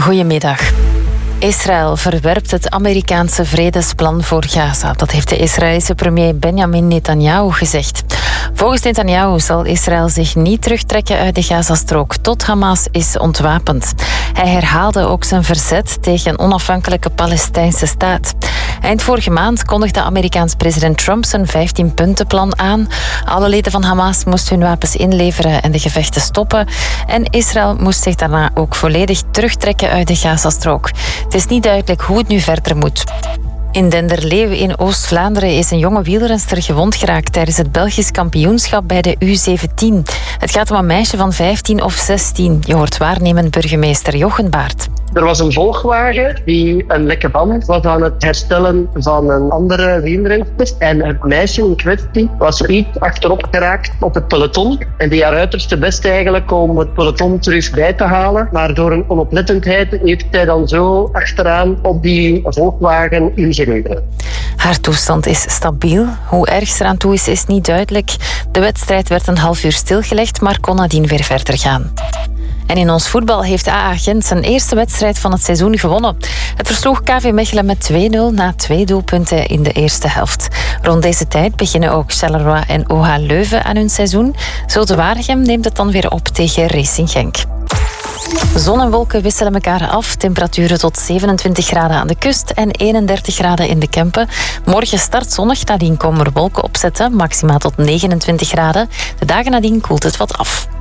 Goedemiddag. Israël verwerpt het Amerikaanse vredesplan voor Gaza. Dat heeft de Israëlische premier Benjamin Netanyahu gezegd. Volgens Netanyahu zal Israël zich niet terugtrekken uit de Gazastrook tot Hamas is ontwapend. Hij herhaalde ook zijn verzet tegen een onafhankelijke Palestijnse staat. Eind vorige maand kondigde Amerikaans president Trump zijn 15-puntenplan aan. Alle leden van Hamas moesten hun wapens inleveren en de gevechten stoppen. En Israël moest zich daarna ook volledig terugtrekken uit de Gazastrook. Het is niet duidelijk hoe het nu verder moet. In Denderleeuw in Oost-Vlaanderen is een jonge wielrenster gewond geraakt tijdens het Belgisch kampioenschap bij de U17. Het gaat om een meisje van 15 of 16. Je hoort waarnemend burgemeester Jochen Baert. Er was een volgwagen die een lekke band was aan het herstellen van een andere wielrenster. En het meisje in kwestie was iets achterop geraakt op het peloton. En die haar uiterste best eigenlijk om het peloton terug bij te halen. Maar door een onoplettendheid heeft zij dan zo achteraan op die volgwagen ingereden. Haar toestand is stabiel. Hoe erg ze eraan toe is niet duidelijk. De wedstrijd werd een half uur stilgelegd, maar kon nadien weer verder gaan. En in ons voetbal heeft AA Gent zijn eerste wedstrijd van het seizoen gewonnen. Het versloeg KV Mechelen met 2-0 na 2 doelpunten in de eerste helft. Rond deze tijd beginnen ook Charleroi en OH Leuven aan hun seizoen. Zulte Waregem neemt het dan weer op tegen Racing Genk. Zon en wolken wisselen elkaar af. Temperaturen tot 27 graden aan de kust en 31 graden in de Kempen. Morgen start zonnig, nadien komen er wolken opzetten. Maxima tot 29 graden. De dagen nadien koelt het wat af.